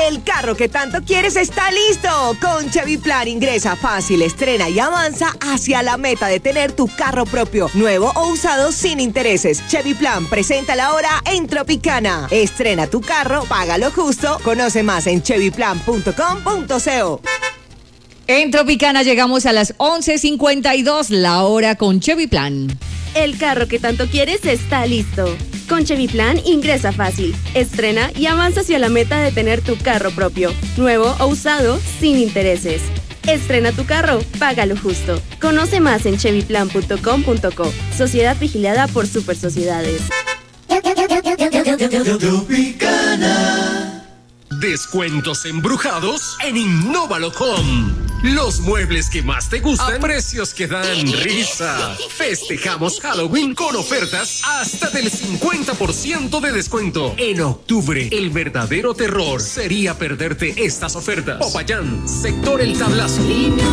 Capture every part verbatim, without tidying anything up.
El carro que tanto quieres está listo. Con Chevy Plan ingresa fácil, estrena y avanza hacia la meta de tener tu carro propio, nuevo o usado sin intereses. Chevy Plan presenta la hora en Tropicana. Estrena tu carro, págalo justo. Conoce más en chevy plan punto com punto co. En Tropicana llegamos a las once cincuenta y dos, la hora con Chevy Plan. El carro que tanto quieres está listo. Con Chevy Plan ingresa fácil, estrena y avanza hacia la meta de tener tu carro propio, nuevo o usado, sin intereses. Estrena tu carro, págalo justo. Conoce más en chevy plan punto com punto co. Sociedad vigilada por Super Sociedades. Descuentos embrujados en Innóvalo Home. Los muebles que más te gustan a precios que dan risa. Festejamos Halloween con ofertas hasta del cincuenta por ciento de descuento. En octubre, el verdadero terror sería perderte estas ofertas. Popayán, sector El Tablazo.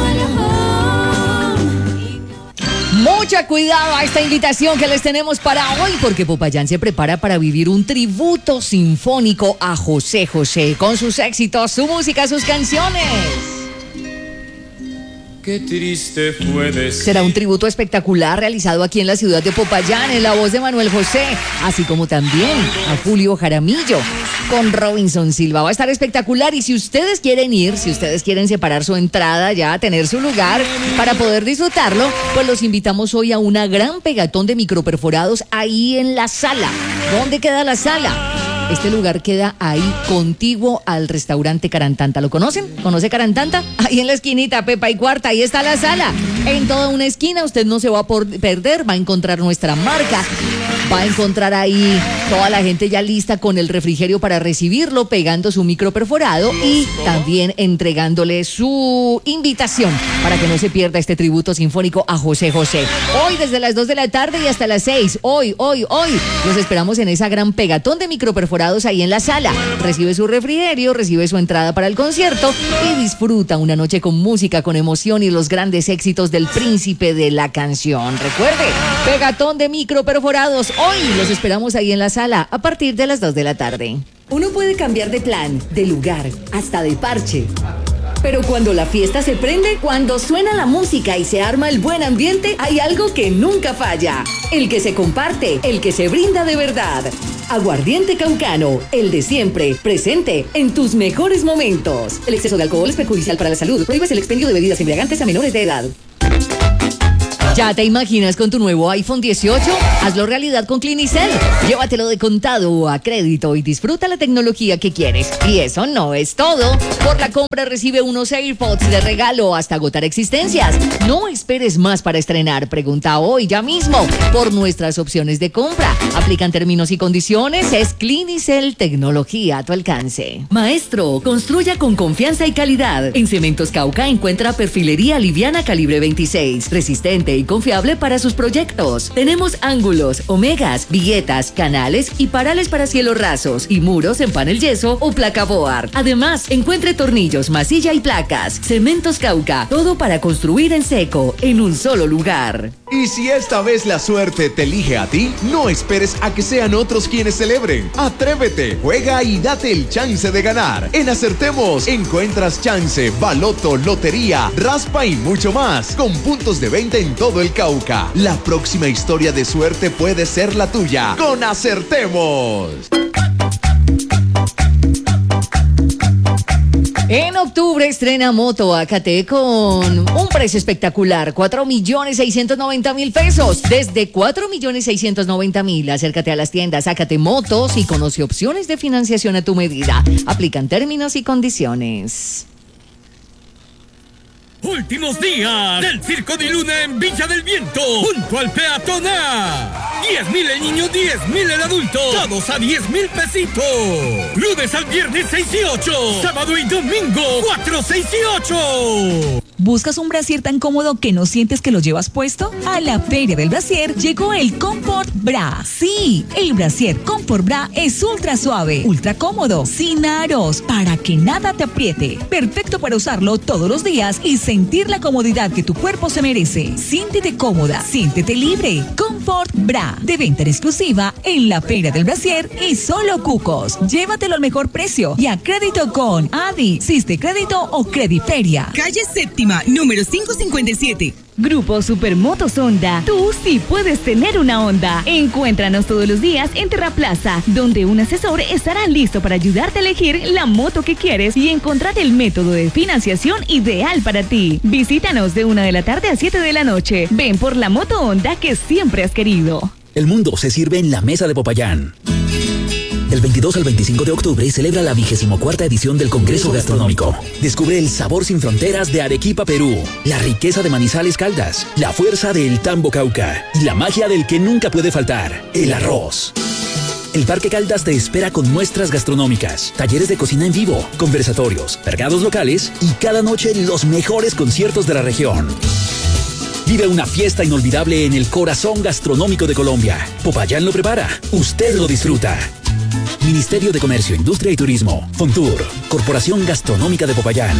Mucha cuidado a esta invitación que les tenemos para hoy, porque Popayán se prepara para vivir un tributo sinfónico a José José, con sus éxitos, su música, sus canciones. Qué triste fue decir. Será un tributo espectacular realizado aquí en la ciudad de Popayán, en la voz de Manuel José, así como también a Julio Jaramillo, con Robinson Silva. Va a estar espectacular, y si ustedes quieren ir, si ustedes quieren separar su entrada, ya tener su lugar para poder disfrutarlo, pues los invitamos hoy a una gran pegatón de microperforados ahí en la sala. ¿Dónde queda la sala? Este lugar queda ahí contiguo al restaurante Carantanta. ¿Lo conocen? ¿Conoce Carantanta? Ahí en la esquinita, Pepa y Cuarta, ahí está la sala. En toda una esquina usted no se va a por perder, va a encontrar nuestra marca, va a encontrar ahí toda la gente ya lista con el refrigerio para recibirlo, pegando su micro perforado y también entregándole su invitación para que no se pierda este tributo sinfónico a José José. Hoy desde las dos de la tarde y hasta las seis, hoy, hoy, hoy, los esperamos en esa gran pegatón de micro perforados ahí en la sala. Recibe su refrigerio, recibe su entrada para el concierto y disfruta una noche con música, con emoción y los grandes éxitos del príncipe de la canción. Recuerde, pegatón de micro perforados. Hoy los esperamos ahí en la sala a partir de las dos de la tarde. Uno puede cambiar de plan, de lugar, hasta de parche. Pero cuando la fiesta se prende, cuando suena la música y se arma el buen ambiente, hay algo que nunca falla. El que se comparte, el que se brinda de verdad. Aguardiente Caucano, el de siempre, presente en tus mejores momentos. El exceso de alcohol es perjudicial para la salud. Prohíbes el expendio de bebidas embriagantes a menores de edad. ¿Ya te imaginas con tu nuevo iPhone dieciocho? Hazlo realidad con Clinicel. Llévatelo de contado o a crédito y disfruta la tecnología que quieres. Y eso no es todo. Por la compra recibe unos AirPods de regalo hasta agotar existencias. No esperes más para estrenar. Pregunta hoy ya mismo por nuestras opciones de compra. Aplican términos y condiciones. Es Clinicel, tecnología a tu alcance. Maestro, construya con confianza y calidad. En Cementos Cauca encuentra perfilería liviana calibre veintiséis, resistente y confiable para sus proyectos. Tenemos ángulos, omegas, viguetas, canales y parales para cielos rasos y muros en panel yeso o placa board. Además, encuentre tornillos, masilla y placas. Cementos Cauca, todo para construir en seco, en un solo lugar. Y si esta vez la suerte te elige a ti, no esperes a que sean otros quienes celebren. Atrévete, juega y date el chance de ganar. En Acertemos encuentras chance, baloto, lotería, raspa y mucho más, con puntos de venta en todo el Cauca. La próxima historia de suerte puede ser la tuya con Acertemos. En octubre estrena Moto A K T con un precio espectacular, cuatro millones seiscientos noventa mil pesos. Desde cuatro millones seiscientos noventa mil, acércate a las tiendas A K T Motos y conoce opciones de financiación a tu medida. Aplican términos y condiciones. Últimos días del Circo de Luna en Villa del Viento, junto al Peatonal. diez mil el niño, diez mil el adulto, todos a diez mil pesitos. Lunes al viernes seis y ocho, sábado y domingo cuatro, seis y ocho. ¿Buscas un brasier tan cómodo que no sientes que lo llevas puesto? A la Feria del Brasier llegó el Comfort Bra. Sí, el brasier Comfort Bra es ultra suave, ultra cómodo, sin aros, para que nada te apriete. Perfecto para usarlo todos los días y sentirte sentir la comodidad que tu cuerpo se merece. Siéntete cómoda, siéntete libre. Comfort Bra, de venta en exclusiva en la Feria del Brasier y solo Cucos. Llévatelo al mejor precio y a crédito con Adi, Siste Crédito o Crediferia. Calle Séptima, número quinientos cincuenta y siete. Grupo Supermotos Honda. Tú sí puedes tener una Honda. Encuéntranos todos los días en Terraplaza, donde un asesor estará listo para ayudarte a elegir la moto que quieres y encontrar el método de financiación ideal para ti. Visítanos de una de la tarde a siete de la noche. Ven por la moto Honda que siempre has querido. El mundo se sirve en la mesa de Popayán. Del veintidós al veinticinco de octubre celebra la vigésimo cuarta edición del Congreso Gastronómico. Descubre el sabor sin fronteras de Arequipa, Perú, la riqueza de Manizales, Caldas, la fuerza del Tambo, Cauca y la magia del que nunca puede faltar, el arroz. El Parque Caldas te espera con muestras gastronómicas, talleres de cocina en vivo, conversatorios, mercados locales y cada noche los mejores conciertos de la región. Vive una fiesta inolvidable en el corazón gastronómico de Colombia. Popayán lo prepara, usted lo disfruta. Ministerio de Comercio, Industria y Turismo. Fontur, Corporación Gastronómica de Popayán.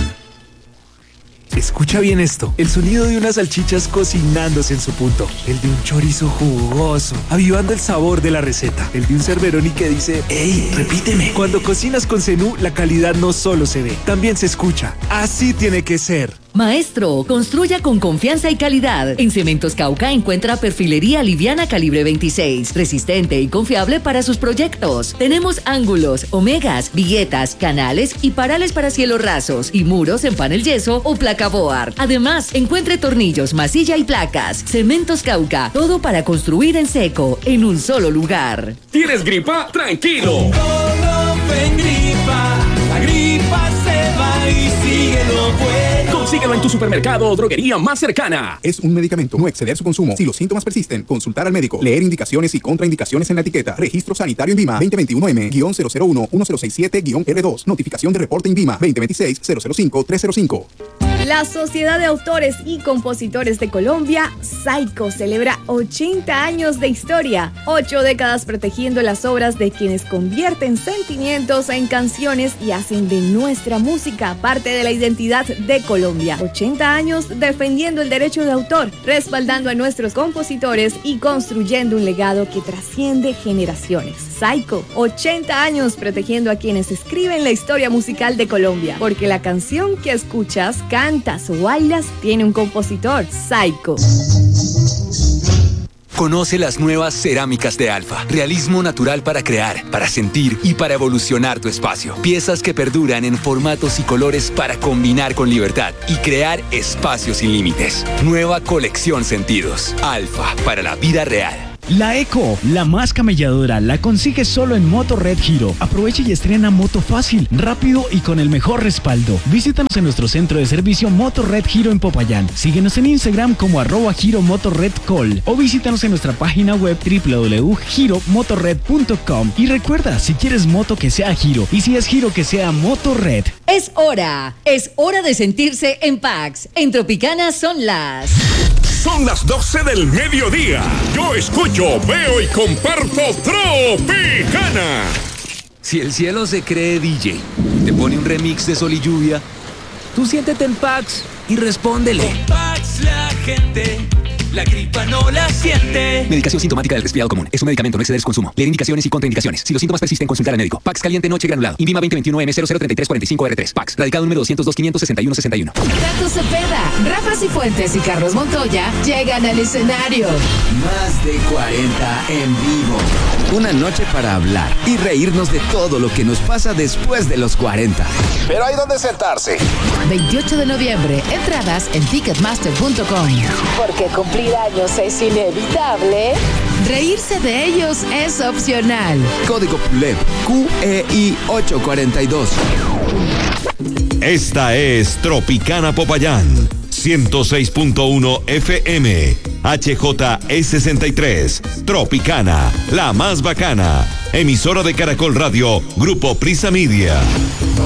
Escucha bien esto, el sonido de unas salchichas cocinándose en su punto, el de un chorizo jugoso, avivando el sabor de la receta, el de un Cerveroni que dice, ¡ey, repíteme! Cuando cocinas con Zenú, la calidad no solo se ve, también se escucha. Así tiene que ser. Maestro, construya con confianza y calidad. En Cementos Cauca encuentra perfilería liviana calibre veintiséis, resistente y confiable para sus proyectos. Tenemos ángulos, omegas, viguetas, canales y parales para cielos rasos y muros en panel yeso o placa board. Además, encuentre tornillos, masilla y placas. Cementos Cauca, todo para construir en seco, en un solo lugar. ¿Tienes gripa? ¡Tranquilo! En gripa, la gripa se va y sigue lo bueno. Consíguelo en tu supermercado o droguería más cercana. Es un medicamento, no exceder su consumo. Si los síntomas persisten, consultar al médico. Leer indicaciones y contraindicaciones en la etiqueta. Registro sanitario INVIMA veinte veintiuno M cero cero uno uno cero seis siete R dos. Notificación de reporte INVIMA veinte veintiséis cero cero cinco tres cero cinco. La Sociedad de Autores y Compositores de Colombia, SAICO, celebra ochenta años de historia, ocho décadas protegiendo las obras de quienes convierten sentimientos en canciones y hacen de nuestra música parte de la identidad de Colombia. ochenta años defendiendo el derecho de autor, respaldando a nuestros compositores y construyendo un legado que trasciende generaciones. SAICO, ochenta años protegiendo a quienes escriben la historia musical de Colombia, porque la canción que escuchas, cantas o bailas tiene un compositor. SAICO. Conoce las nuevas cerámicas de Alfa. Realismo natural para crear, para sentir y para evolucionar tu espacio. Piezas que perduran en formatos y colores para combinar con libertad y crear espacios sin límites. Nueva colección Sentidos. Alfa, para la vida real. La Eco, la más camelladora, la consigues solo en Moto Red Giro. Aprovecha y estrena moto fácil, rápido y con el mejor respaldo. Visítanos en nuestro centro de servicio Moto Red Giro en Popayán. Síguenos en Instagram como arroba Giro Moto Red Call o visítanos en nuestra página web doble u doble u doble u punto giro motorred punto com. Y recuerda, si quieres moto que sea Giro y si es Giro que sea Moto Red. Es hora, es hora de sentirse en Pax. En Tropicana son las... Son las doce del mediodía. Yo escucho, veo y comparto Tropicana. Si el cielo se cree D J, te pone un remix de Sol y Lluvia, tú siéntete en Pax y respóndele. Con Pax la gente, la gripa no la siente. Medicación sintomática del resfriado común. Es un medicamento, no exceder su consumo. Leer indicaciones y contraindicaciones. Si los síntomas persisten, consultar al médico. Pax caliente noche granulado. INVIMA veinte veintiuno M cero cero treinta y tres cuarenta y cinco R tres. Pax. Radicado número doscientos dos quinientos sesenta y uno sesenta y uno. Tato Cepeda, Rafa Cifuentes y Carlos Montoya llegan al escenario. Más de cuarenta en vivo. Una noche para hablar y reírnos de todo lo que nos pasa después de los cuarenta. Pero hay donde sentarse. veintiocho de noviembre. Entradas en ticketmaster punto com. Porque cumplir años es inevitable. Reírse de ellos es opcional. Código P U L E P Q E I ochocientos cuarenta y dos. Esta es Tropicana Popayán, ciento seis punto uno F M, H J E sesenta y tres, Tropicana, la más bacana, emisora de Caracol Radio, Grupo Prisa Media.